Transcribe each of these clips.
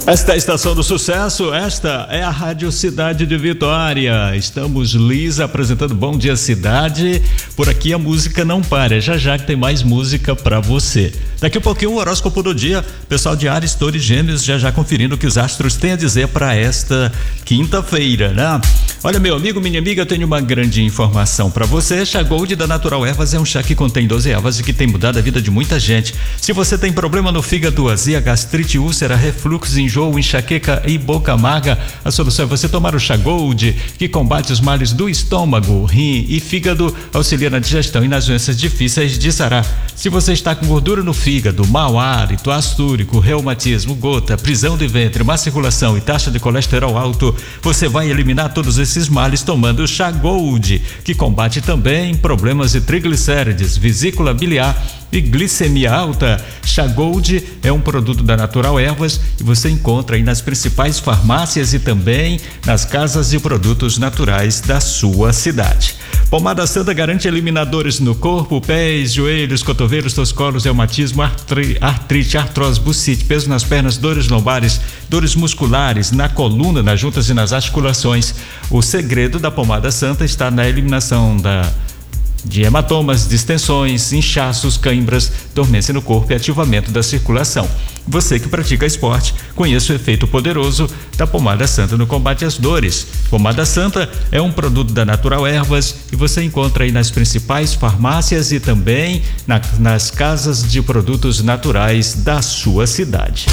Esta é a Estação do Sucesso, esta é a Rádio Cidade de Vitória. Estamos, Liz, apresentando Bom Dia Cidade. Por aqui a música não para, já já que tem mais música pra você. Daqui a pouquinho o horóscopo do dia, pessoal de Áries, Touro e Gêmeos, já já conferindo o que os astros têm a dizer para esta quinta-feira, né? Olha, meu amigo, minha amiga, eu tenho uma grande informação para você. Chá Gold da Natural Ervas é um chá que contém 12 ervas e que tem mudado a vida de muita gente. Se você tem problema no fígado, azia, gastrite, úlcera, refluxo, enjoo, enxaqueca e boca amarga, a solução é você tomar o Chá Gold, que combate os males do estômago, rim e fígado, auxilia na digestão e nas doenças difíceis de sarar. Se você está com gordura no fígado, mau hálito, ácido úrico, reumatismo, gota, prisão de ventre, má circulação e taxa de colesterol alto, você vai eliminar todos esses males tomando o Chá Gold, que combate também problemas de triglicérides, vesícula biliar e glicemia alta. Chá Gold é um produto da Natural Ervas e você encontra aí nas principais farmácias e também nas casas de produtos naturais da sua cidade. Pomada Santa garante eliminadores no corpo, pés, joelhos, cotovelos, torcicolos, reumatismo, artrite, artrose, bucite, peso nas pernas, dores lombares, dores musculares, na coluna, nas juntas e nas articulações. O segredo da Pomada Santa está na eliminação de hematomas, distensões, inchaços, cãibras, dormência no corpo e ativamento da circulação. Você que pratica esporte, conheça o efeito poderoso da Pomada Santa no combate às dores. Pomada Santa é um produto da Natural Ervas e você encontra aí nas principais farmácias e também nas casas de produtos naturais da sua cidade.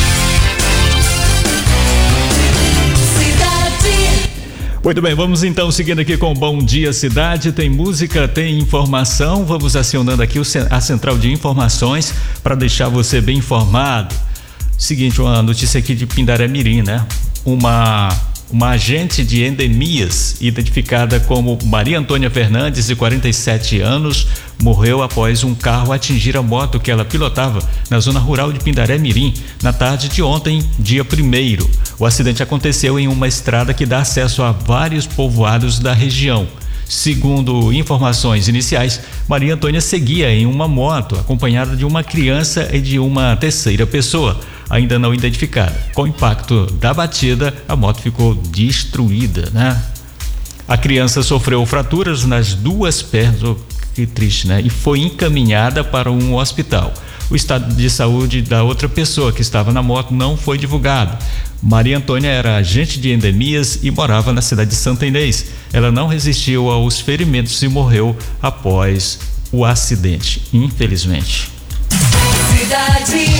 Muito bem, vamos então seguindo aqui com Bom Dia Cidade. Tem música, tem informação. Vamos acionando aqui a central de informações para deixar você bem informado. Seguinte, uma notícia aqui de Pindaré-Mirim, né? Uma agente de endemias, identificada como Maria Antônia Fernandes, de 47 anos, morreu após um carro atingir a moto que ela pilotava na zona rural de Pindaré-Mirim, na tarde de ontem, dia 1º. O acidente aconteceu em uma estrada que dá acesso a vários povoados da região. Segundo informações iniciais, Maria Antônia seguia em uma moto, acompanhada de uma criança e de uma terceira pessoa, ainda não identificada. Com o impacto da batida, a moto ficou destruída, né? A criança sofreu fraturas nas duas pernas, que triste, né? E foi encaminhada para um hospital. O estado de saúde da outra pessoa que estava na moto não foi divulgado. Maria Antônia era agente de endemias e morava na cidade de Santa Inês. Ela não resistiu aos ferimentos e morreu após o acidente, infelizmente. Cidade.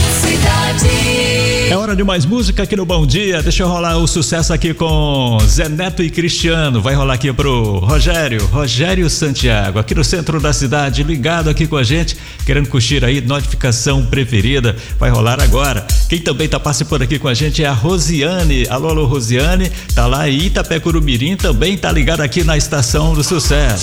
É hora de mais música aqui no Bom Dia. Deixa eu rolar o sucesso aqui com Zé Neto e Cristiano. Vai rolar aqui pro Rogério Santiago, aqui no centro da cidade, ligado aqui com a gente, querendo curtir aí, notificação preferida. Vai rolar agora. Quem também tá participando aqui com a gente é a Rosiane. Alô, Rosiane, tá lá em Itapecuru-Mirim, também tá ligado aqui na Estação do Sucesso.